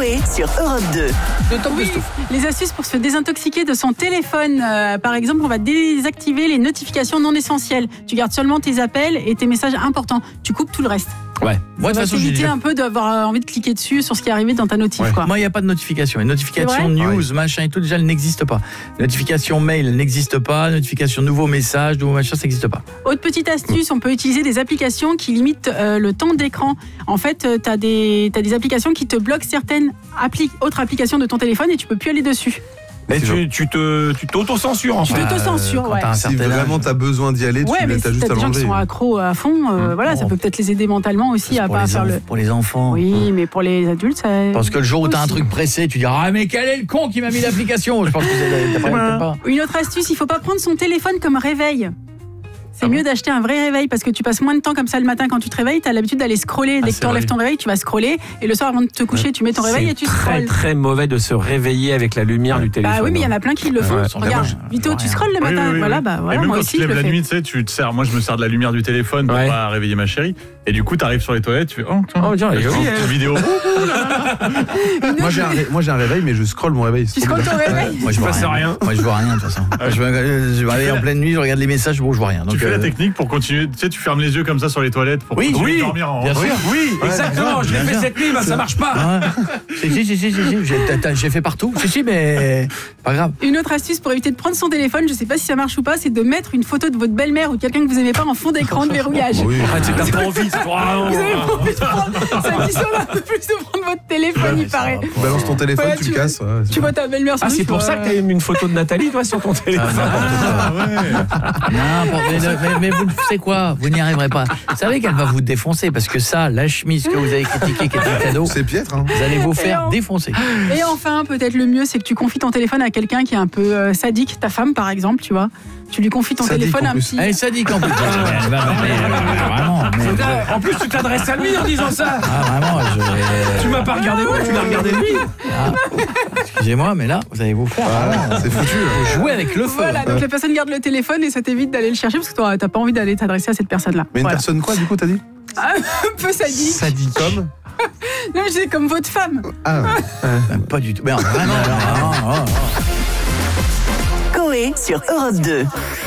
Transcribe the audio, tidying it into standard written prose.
Coé sur Europe 2. Oui, les astuces pour se désintoxiquer de son téléphone. Par exemple, on va désactiver les notifications non essentielles. Tu gardes seulement tes appels et tes messages importants. Tu coupes tout le reste. Ouais. Moi, de toute façon, éviter un peu d'avoir envie de cliquer dessus sur ce qui est arrivé dans ta notif. Ouais. Quoi. Moi, il n'y a pas de notification. Les notifications news, machin et tout, déjà, elles n'existent pas. Notification mail, elles n'existent pas. Notification nouveaux messages, nouveaux machins, ça n'existe pas. Autre petite astuce, on peut utiliser des applications qui limitent le temps d'écran. En fait, tu as des applications qui te bloquent certaines autres applications de ton téléphone et tu peux plus aller dessus. Mais tu t'auto-censures en fait. Tu t'auto-censures, ouais. Si vraiment tu as besoin d'y aller, tu as juste à des gens qui l'enlever. sont accros à fond, ça peut peut-être les aider mentalement aussi à pas faire le... Pour les enfants. Oui, mais pour les adultes, ça... Parce que le jour où tu as un truc pressé, tu diras « Ah, mais quel est le con qui m'a mis l'application ?» Je pense que t'as pas. Une autre astuce, il faut pas prendre son téléphone comme réveil. C'est mieux d'acheter un vrai réveil parce que tu passes moins de temps comme ça le matin quand tu te réveilles. Tu as l'habitude d'aller scroller. Dès que tu enlèves ton réveil, tu vas scroller. Et le soir, avant de te coucher, tu mets ton réveil et tu scrolles. C'est très mauvais de se réveiller avec la lumière du téléphone. Bah oui, mais il y en a plein qui le font. Regarde, Vito, tu scrolles le matin. Oui. Voilà, et même moi quand aussi, tu te je lèves le la fais. nuit, tu te sers. Moi, je me sers de la lumière du téléphone pour pas réveiller ma chérie. Et du coup, tu arrives sur les toilettes, tu fais tiens, elle est jolie, petite vidéo. Moi, j'ai un réveil, mais je scrolle mon réveil. Tu scrolles ton réveil? Moi, je vois rien. Moi, je vois rien de toute façon. Je me réveille en pleine nuit, je regarde les messages, bon, je vois rien. Tu fais la technique pour continuer. Tu sais, tu fermes les yeux comme ça sur les toilettes pour continuer de dormir en. Bien sûr. Oui, exactement. Je l'ai fait cette nuit, ça marche pas. Si. J'ai fait partout. Si, mais pas grave. Une autre astuce pour éviter de prendre son téléphone, je sais pas si ça marche ou pas, c'est de mettre une photo de votre belle-mère ou de quelqu'un que vous aimez pas en fond d'écran de verrouillage. Oui. T'as pas envie. Vous avez pas envie de prendre, ça qui un peu plus de prendre votre téléphone, il paraît. Balance ton téléphone, tu le casses. Tu vois ta belle-mère sur c'est pour ça que t'as mis une photo de Nathalie, toi, sur ton téléphone. Mais vous savez quoi? Vous n'y arriverez pas. Vous savez qu'elle va vous défoncer parce que ça, la chemise que vous avez critiquée qui est un cadeau, c'est piètre. Hein. Vous allez vous faire défoncer. Et enfin, peut-être le mieux, c'est que tu confies ton téléphone à quelqu'un qui est un peu sadique, ta femme par exemple, tu vois. Tu lui confies ton téléphone à un petit... Elle est sadique en plus. Vraiment. En plus, tu t'adresses à lui en disant ça. Vraiment, tu m'as pas regardé moi, tu l'as regardé lui. Excusez-moi, mais là, vous allez vous faire. C'est foutu. Faut jouer avec le feu. Voilà, donc la personne garde le téléphone et ça t'évite d'aller le chercher parce que toi, t'as pas envie d'aller t'adresser à cette personne-là. Mais une personne quoi, du coup, t'as dit? Un peu sadique. Sadique comme? Non, je dis comme votre femme. Pas du tout. Mais vraiment. Coé sur Europe 2.